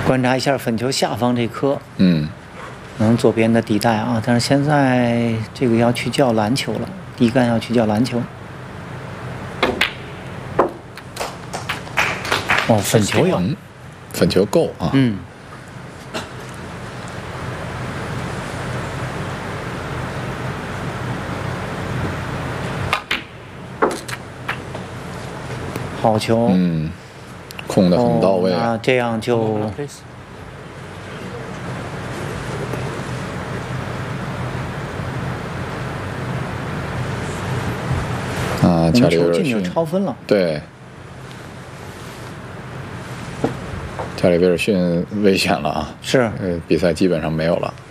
观察一下粉球下方这颗，左边的底带啊，但是现在这个要去叫篮球了，底杆要去叫篮球。哦，粉球有， 粉球够啊。 好球。 控得很到位。 那这样就。 家里威尔逊逊就超分了。 对，家里威尔逊危险了啊！ 是， 比赛基本上没有了。